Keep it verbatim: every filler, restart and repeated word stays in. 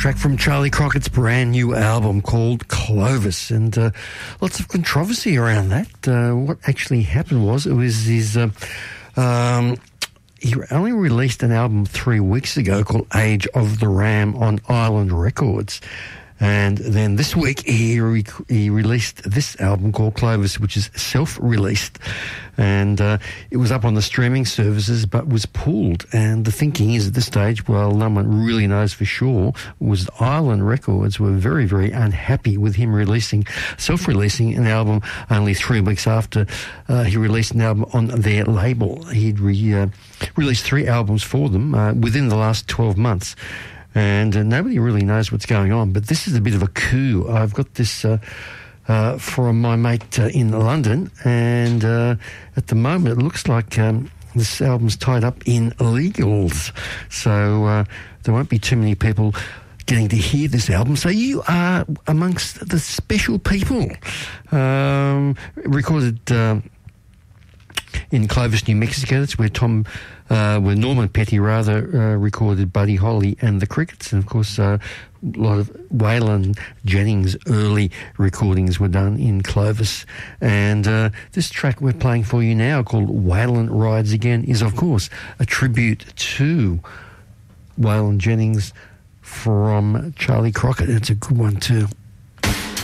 track from Charlie Crockett's brand new album called Clovis, and uh, lots of controversy around that. Uh, what actually happened was it was his. Uh, um, he only released an album three weeks ago called Age of the Ram on Island Records. And then this week he re- he released this album called Clovis, which is self-released, and uh, it was up on the streaming services but was pulled. And the thinking is at this stage, well, no one really knows for sure, was Island Records were very, very unhappy with him releasing, self-releasing an album only three weeks after uh, he released an album on their label. He'd re- uh, released three albums for them uh, within the last twelve months. And uh, nobody really knows what's going on. But this is a bit of a coup. I've got this uh, uh, from my mate uh, in London. And uh, at the moment, it looks like um, this album's tied up in illegals. So uh, there won't be too many people getting to hear this album. So you are amongst the special people. Um, recorded uh, in Clovis, New Mexico. That's where Tom... Uh, where Norman Petty rather uh, recorded Buddy Holly and the Crickets, and of course uh, a lot of Waylon Jennings' early recordings were done in Clovis. And uh, this track we're playing for you now, called Waylon Rides Again, is of course a tribute to Waylon Jennings from Charlie Crockett. It's a good one too.